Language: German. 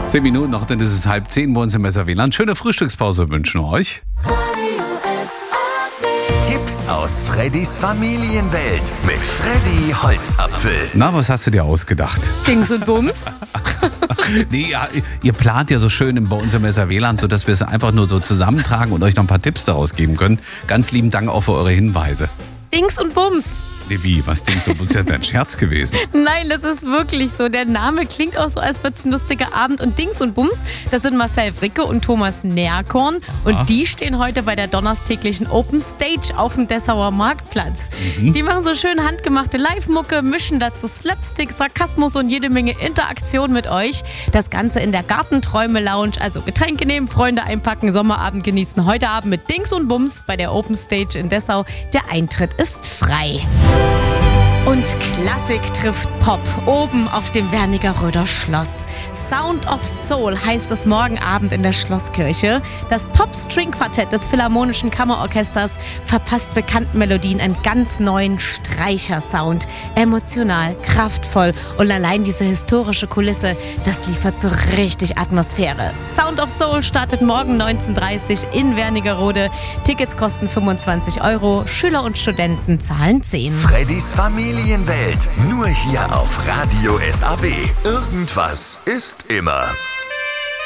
10 Minuten noch, dann ist es 9:30 bei uns im SRW-Land. Schöne Frühstückspause wünschen wir euch. Tipps aus Freddys Familienwelt mit Freddy Holzapfel. Na, was hast du dir ausgedacht? Dings und Bums. Nee, ja, ihr plant ja so schön bei uns im SRW-Land, sodass wir es einfach nur so zusammentragen und euch noch ein paar Tipps daraus geben können. Ganz lieben Dank auch für eure Hinweise. Dings und Bums. Nee, wie? Was denkst du? Das ist ja ein Scherz gewesen. Nein, das ist wirklich so. Der Name klingt auch so, als würde es ein lustiger Abend. Und Dings und Bums, das sind Marcel Fricke und Thomas Nährkorn. Und die stehen heute bei der donnerstäglichen Open Stage auf dem Dessauer Marktplatz. Die machen so schön handgemachte Live-Mucke, mischen dazu Slapstick, Sarkasmus und jede Menge Interaktion mit euch. Das Ganze in der Gartenträume-Lounge. Also Getränke nehmen, Freunde einpacken, Sommerabend genießen. Heute Abend mit Dings und Bums bei der Open Stage in Dessau. Der Eintritt ist frei. Und Klassik trifft Pop oben auf dem Wernigeröder Schloss. Sound of Soul heißt es morgen Abend in der Schlosskirche. Das Pop-String-Quartett des Philharmonischen Kammerorchesters verpasst bekannten Melodien einen ganz neuen Streichersound. Emotional, kraftvoll und allein diese historische Kulisse, das liefert so richtig Atmosphäre. Sound of Soul startet morgen 19:30 in Wernigerode. Tickets kosten 25 €. Schüler und Studenten zahlen 10. Freddys Familienwelt. Nur hier auf Radio SAB. Irgendwas ist immer.